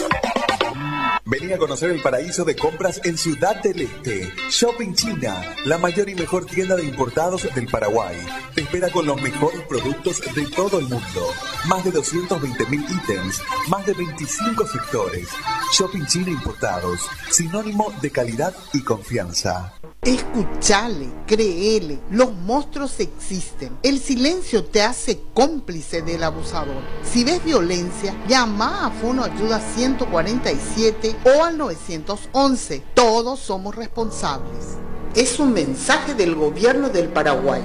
Vení a conocer el paraíso de compras en Ciudad del Este. Shopping China, la mayor y mejor tienda de importados del Paraguay. Te espera con los mejores productos de todo el mundo. Más de doscientos veinte mil ítems, más de veinticinco sectores. Shopping China Importados, sinónimo de calidad y confianza. Escuchale, créele, los monstruos existen. El silencio te hace cómplice del abusador. Si ves violencia, llama a Fono Ayuda ciento cuarenta y siete o al nueve once. Todos somos responsables. Es un mensaje del Gobierno del Paraguay.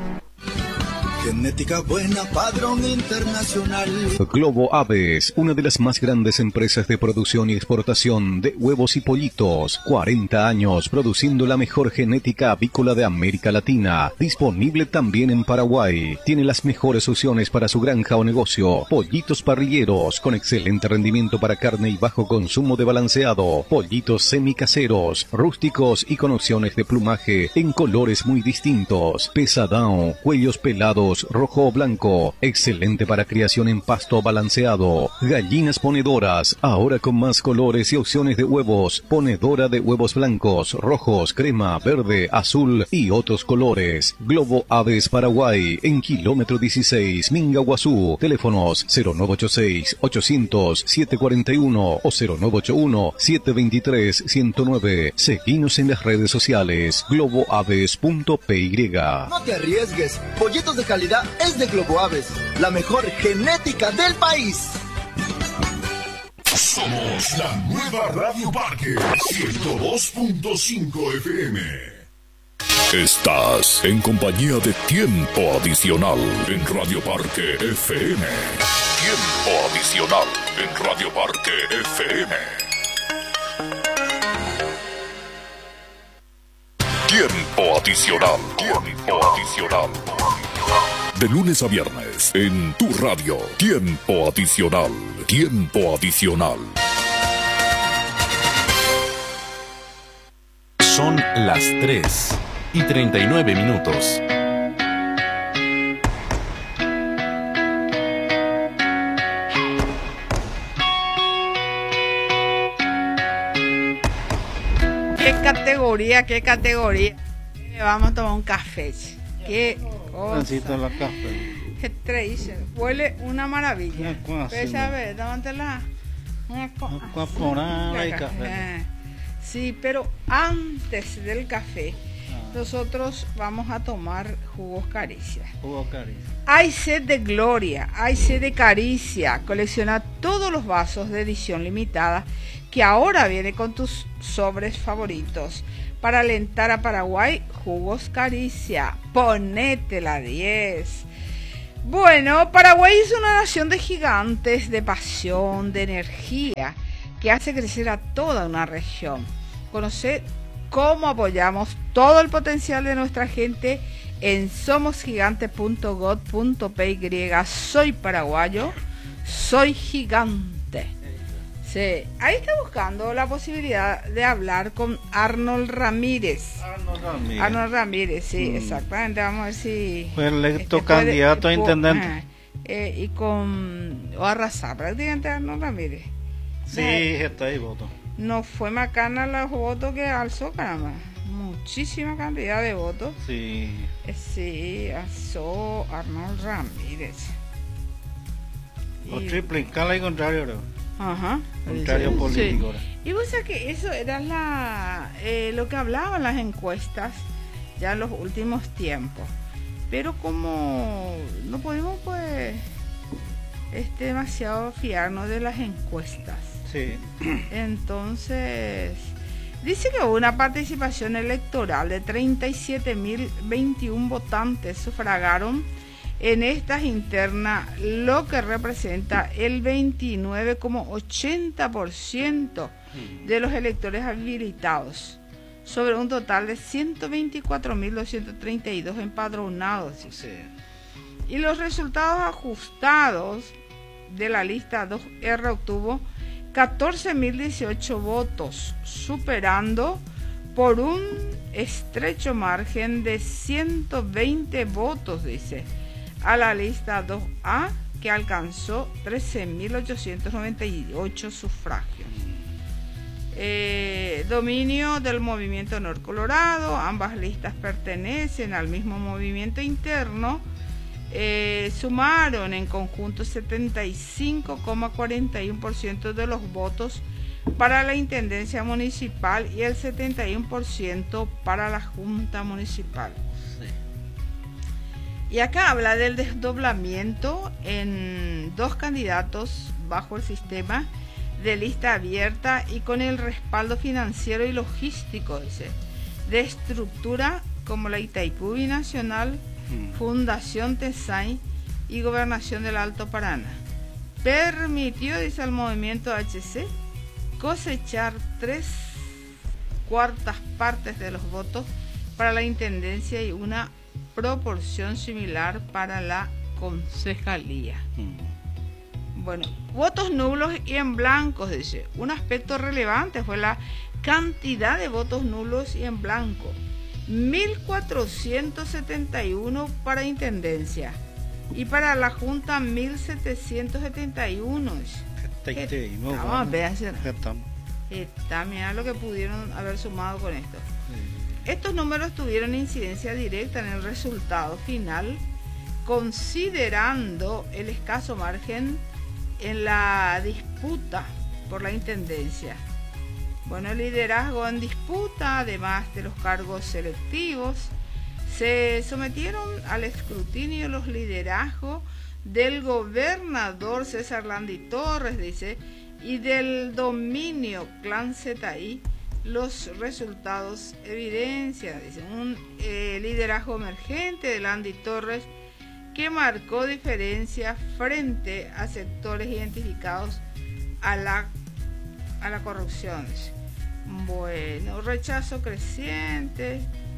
Genética buena, padrón internacional. Globo Aves, una de las más grandes empresas de producción y exportación de huevos y pollitos. cuarenta años produciendo la mejor genética avícola de América Latina. Disponible también en Paraguay. Tiene las mejores opciones para su granja o negocio. Pollitos parrilleros con excelente rendimiento para carne y bajo consumo de balanceado. Pollitos semicaseros, rústicos y con opciones de plumaje en colores muy distintos. Pesadão, cuellos pelados, rojo o blanco, excelente para criación en pasto balanceado. Gallinas ponedoras, ahora con más colores y opciones de huevos. Ponedora de huevos blancos, rojos, crema, verde, azul y otros colores. Globo Aves Paraguay, en kilómetro dieciséis, Mingaguazú. Teléfonos cero nueve ocho seis, ochocientos, setecientos cuarenta y uno o cero nueve ocho uno, setecientos veintitrés, ciento nueve. Seguinos en las redes sociales, globo aves punto pe. No te arriesgues, pollitos de calidad es de Globo Aves, la mejor genética del país. Somos la nueva Radio Parque ciento dos punto cinco F M. Estás en compañía de Tiempo Adicional en Radio Parque F M. Tiempo Adicional en Radio Parque F M. Tiempo adicional. Tiempo adicional. De lunes a viernes, en tu radio. Tiempo adicional. Tiempo adicional. Son las tres y treinta y nueve minutos. ¿Qué categoría, qué categoría? Vamos a tomar un café. Qué cosa. La café. Qué tradición. Huele una maravilla. Pues a ver, dámantela. Una y café. Sí, pero antes del café, ah. nosotros vamos a tomar jugos Caricia. Jugo Caricia. Hay sed de gloria, hay sed de Caricia. Colecciona todos los vasos de edición limitada que ahora viene con tus sobres favoritos. Para alentar a Paraguay, jugos Caricia. Ponete la diez. Bueno, Paraguay es una nación de gigantes, de pasión, de energía, que hace crecer a toda una región. Conocer cómo apoyamos todo el potencial de nuestra gente en somos gigante punto gob punto pe. Soy paraguayo, soy gigante. Sí, ahí está buscando la posibilidad de hablar con Arnold Ramírez. Arnold Ramírez. Arnold Ramírez, sí, mm. exactamente. Vamos a ver si... Fue electo este candidato puede, a intendente. Eh, eh, y con... O arrasar prácticamente Arnold Ramírez. Sí, eh, está ahí voto. No fue macana los votos que alzó, caramba. Muchísima cantidad de votos. Sí. Eh, sí, alzó Arnold Ramírez. O y... triple, escala y contrario, ¿no? Ajá. Contrario sí, político. Sí. Y vos sabés que eso era la eh, lo que hablaban las encuestas ya en los últimos tiempos. Pero como no podemos pues este demasiado fiarnos de las encuestas. Sí. Entonces, dice que hubo una participación electoral de treinta y siete mil veintiuno votantes sufragaron en estas internas, lo que representa el veintinueve coma ochenta por ciento de los electores habilitados, sobre un total de ciento veinticuatro mil doscientos treinta y dos empadronados. Sí. Y los resultados ajustados de la lista dos erre obtuvo catorce mil dieciocho votos, superando por un estrecho margen de ciento veinte votos, dice, a la lista dos A, que alcanzó trece mil ochocientos noventa y ocho sufragios. Eh, dominio del movimiento Nor Colorado, ambas listas pertenecen al mismo movimiento interno, eh, sumaron en conjunto setenta y cinco coma cuarenta y uno por ciento de los votos para la Intendencia Municipal y el setenta y uno por ciento para la Junta Municipal. Y acá habla del desdoblamiento en dos candidatos bajo el sistema de lista abierta y con el respaldo financiero y logístico, dice, de estructura como la Itaipú Binacional, mm. Fundación Tesay y Gobernación del Alto Paraná. Permitió, dice el movimiento H C, cosechar tres cuartas partes de los votos para la Intendencia y una proporción similar para la concejalía. Mm. Bueno, votos nulos y en blancos, dice. Un aspecto relevante fue la cantidad de votos nulos y en blanco. mil cuatrocientos setenta y uno para Intendencia y para la Junta mil setecientos setenta y uno. Vamos a ver, está, mira lo que pudieron haber sumado con esto. Estos números tuvieron incidencia directa en el resultado final, considerando el escaso margen en la disputa por la Intendencia. Bueno, el liderazgo en disputa, además de los cargos selectivos, se sometieron al escrutinio los liderazgos del gobernador César Landi Torres, dice, y del dominio Clan Z I. Los resultados evidencian, dice, un eh, liderazgo emergente de Landi Torres que marcó diferencia frente a sectores identificados a la, a la corrupción. Bueno, rechazo creciente,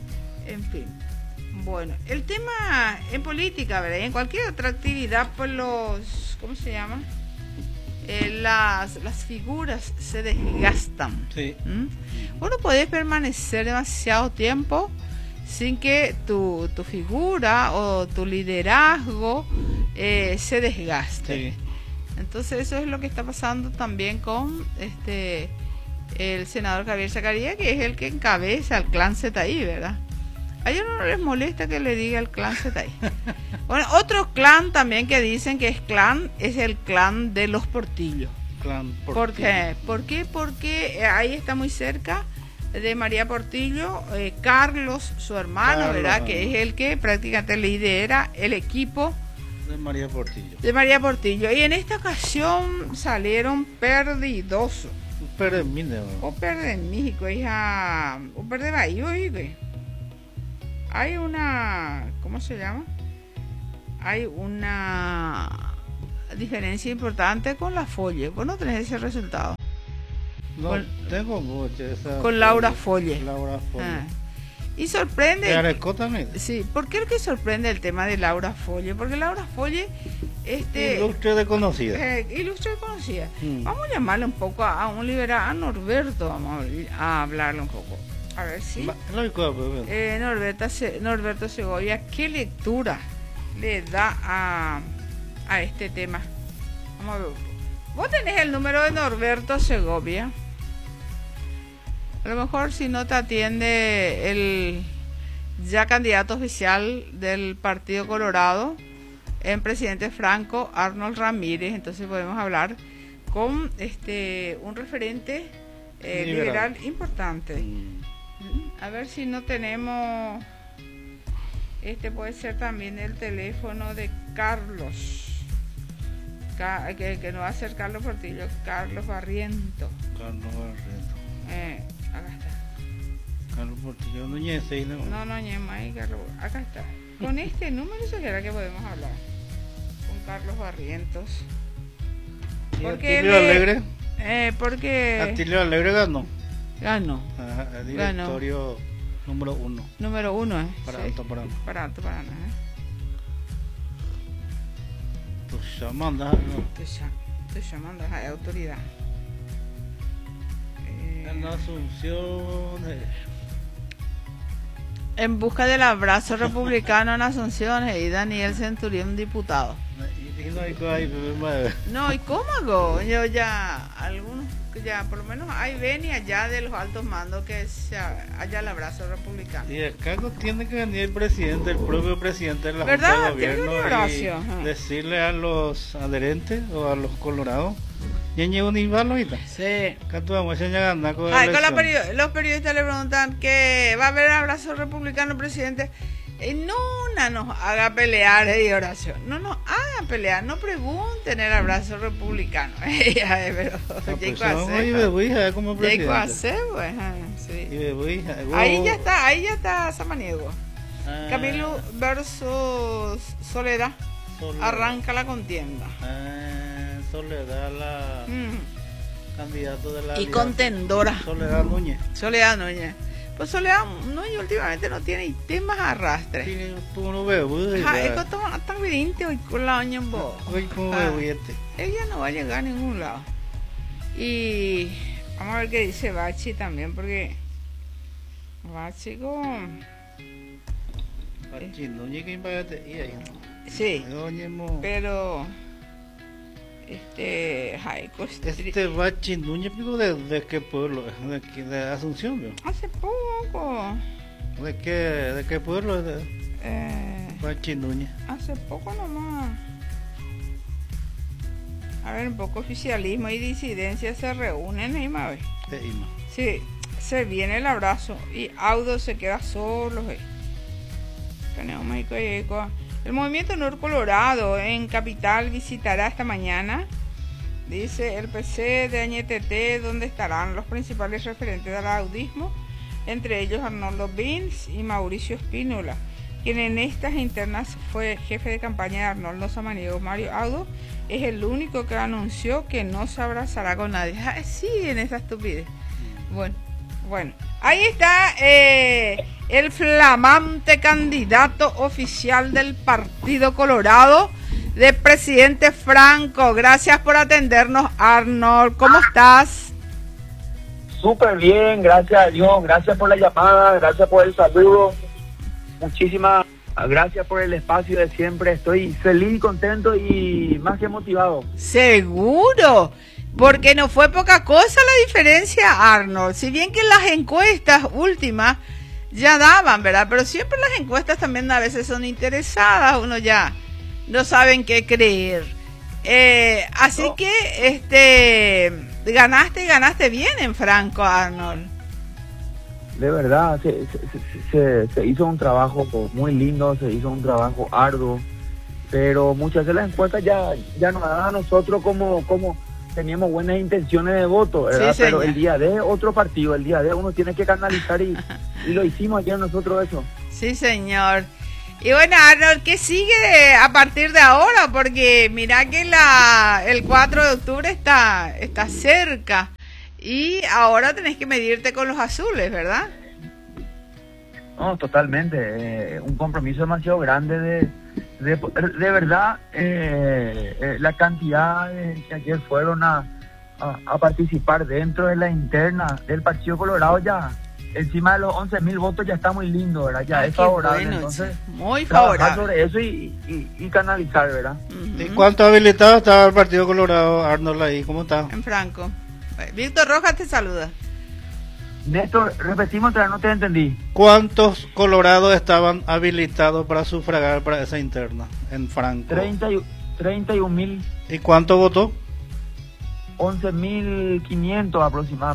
En fin. Bueno, el tema en política, ¿verdad? En cualquier otra actividad, pues los, ¿cómo se llama? Eh, las, las figuras se desgastan. Sí. ¿Mm? Uno puede permanecer demasiado tiempo sin que tu, tu figura o tu liderazgo eh, se desgaste. Sí. Entonces eso es lo que está pasando también con este el senador Javier Zacarías, que es el que encabeza el clan Z I, ¿verdad? A ellos no les molesta que le diga el clan Z I. Bueno, otro clan también que dicen que es clan es el clan de los Portillo. Clan Portillo. ¿Por qué? ¿Por qué? Porque ahí está muy cerca de María Portillo, eh, Carlos, su hermano, Carlos, ¿verdad? Que es el que prácticamente lidera el equipo de María Portillo. De María Portillo. Y en esta ocasión salieron perdidosos. Un perdemine. Un perde en México, hija. Un perde Bahía, hija. Hay una, ¿cómo se llama? Hay una diferencia importante con la Folle. ¿Vos no tenés ese resultado? No, con, tengo mucho. Esa con Laura Folle. Laura Folle. Ah. Y sorprende. ¿De Arecó también? Sí, ¿por qué es que sorprende el tema de Laura Folle? Porque Laura Folle. Este, ilustre desconocida. Eh, ilustre desconocida. Mm. Vamos a llamarle un poco a, a un liberal, a Norberto, vamos a, a hablarle un poco. A ver si. Eh, Norberto, Norberto Segovia, ¿qué lectura le da a, a este tema? Vamos a ver. ¿Vos tenés el número de Norberto Segovia? A lo mejor si no te atiende el ya candidato oficial del Partido Colorado en presidente Franco, Arnold Ramírez, entonces podemos hablar con este un referente eh, liberal. liberal importante. Mm. A ver si no tenemos, este puede ser también el teléfono de Carlos, que, que no va a ser Carlos Portillo, Carlos Barriento. Carlos Barriento. Eh, acá está. Carlos Portillo, no ñece, ¿no? No, no ñema, Carlos, acá está. Con este número será que podemos hablar con Carlos Barrientos. Porque Atilio le, Alegre. Eh, porque Atilio Alegre ganó. Ganó. Ajá, el directorio ganó. Número uno. Número uno, ¿eh? Para sí. Alto Paraná. Para Alto Paraná, ¿eh? Tú llamandas, ¿no? Tú llamandas a la autoridad. Eh... En Asunción. Eh. En busca del abrazo republicano en Asunción y Daniel Centurión, diputado. Y, y no hay ahí, no, ¿y cómo hago? Yo ya, algunos, ya por lo menos hay ven y allá de los altos mandos que se haya el abrazo republicano. Y acá tiene que venir el presidente, el propio presidente de la ¿verdad? Junta de Gobierno y Ajá. decirle a los adherentes o a los colorados. ¿Ya llegó un invalo ahorita? Sí. Con Ay, con la period los periodistas le preguntan que va a haber abrazo republicano, presidente. Eh, no una nos haga pelear y eh, oración. No nos hagan pelear, no pregunten el abrazo republicano. Pero ahí ya está, ahí ya está Samaniego. Ah. Camilo versus Soledad. Soledad. Arranca la contienda. Ah, Soledad la mm. candidato de la y alianza. Contendora. Soledad Núñez. Soledad Núñez. Pues Soledad Núñez últimamente no tiene temas arrastre. Tiene un bebé. Es que está tan vidente hoy con la doña en voz. Hoy como bebete. Ella no va a llegar a ningún lado. Y vamos a ver qué dice Bachi también, porque Bachi con Bachi Núñez que impagate y ahí. Sí. Pero este Jaico este Bachi Núñez, ¿de, de qué pueblo? ¿De, qué, de Asunción? ¿no? Hace poco. ¿De qué, de qué pueblo? De, eh, Bachi Núñez. Hace poco nomás. A ver, un poco oficialismo y disidencia se reúnen en Imabe. De Ima. Sí, se viene el abrazo y Audo se queda solo. Eh. Tenemos México y Eco. El movimiento Nur Colorado en Capital visitará esta mañana, dice el P C de Añetete, donde estarán los principales referentes del audismo, entre ellos Arnoldo Bins y Mauricio Espínola, quien en estas internas fue jefe de campaña de Arnoldo Samaniego. Mario Audo es el único que anunció que no se abrazará con nadie. Ah, sí, en esa estupidez. Bueno, Bueno, ahí está eh, el flamante candidato oficial del Partido Colorado, de presidente Franco. Gracias por atendernos, Arnold. ¿Cómo estás? Súper bien, gracias a Dios. Gracias por la llamada, gracias por el saludo. Muchísimas gracias por el espacio de siempre. Estoy feliz, contento y más que motivado. Seguro, porque no fue poca cosa la diferencia, Arnold. Si bien que las encuestas últimas ya daban, ¿verdad? Pero siempre las encuestas también a veces son interesadas, uno ya no saben qué creer. Eh, así no. que este ganaste, ganaste bien en Franco, Arnold. De verdad, se, se, se, se hizo un trabajo muy lindo, se hizo un trabajo arduo, pero muchas de las encuestas ya, ya nos dan a nosotros como, como teníamos buenas intenciones de voto, ¿verdad? Sí, pero el día de otro partido, el día de uno tiene que canalizar y, y lo hicimos ayer nosotros eso. Sí, señor. Y bueno, Arnold, ¿qué sigue a partir de ahora? Porque mira que la el cuatro de octubre está, está cerca y ahora tenés que medirte con los azules, ¿verdad? No, totalmente. Eh, un compromiso demasiado grande de, de, de verdad. Eh, eh, la cantidad de, que ayer fueron a, a, a participar dentro de la interna del Partido Colorado ya encima de los once mil votos ya está muy lindo, ¿verdad? Ya Ay, es favorable, bueno, entonces muy favorable sobre eso y, y, y canalizar, ¿verdad? Uh-huh. ¿Y cuánto habilitado estaba el Partido Colorado, Arnold, ahí? ¿Cómo está? En Franco. Víctor Rojas te saluda. Néstor, repetimos, no te entendí. ¿Cuántos colorados estaban habilitados para sufragar para esa interna en Franco? treinta y un mil. ¿Y cuánto votó? once mil quinientos aproximadamente.